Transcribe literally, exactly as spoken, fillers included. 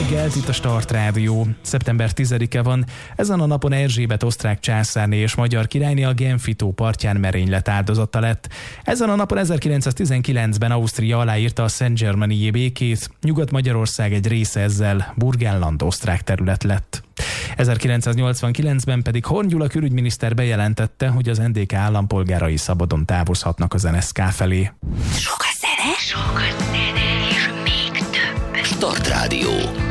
reggelt, itt a Start Rádió. szeptember tizedike van. Ezen a napon Erzsébet osztrák császárné és magyar királyné a Genfi tó partján merénylet áldozata lett. Ezen a napon ezerkilencszáztizenkilencben Ausztria aláírta a Szent-Germani békét, Nyugat-Magyarország egy része ezzel Burgenland osztrák terület lett. ezerkilencszáznyolcvankilencben pedig Horn Gyula külügyminiszter bejelentette, hogy az en dé ká állampolgárai szabadon távozhatnak az en es ká felé. Sok a zene, sok a zene, és még több. Start Rádió.